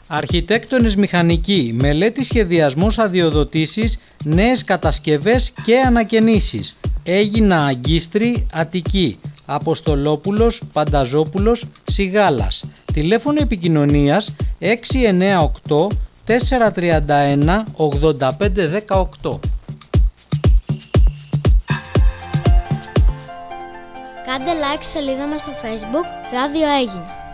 Αρχιτέκτονες μηχανικοί, μελέτη σχεδιασμός αδειοδοτήσεις, νέες κατασκευές και ανακαινήσεις. Έγινα Αγκίστρη, Αττική. Αποστολόπουλος, Πανταζόπουλος, Σιγάλας. Τηλέφωνο επικοινωνίας 698 431 8518. Κάντε like στη σελίδα μας στο Facebook, Ράδιο Έγινε.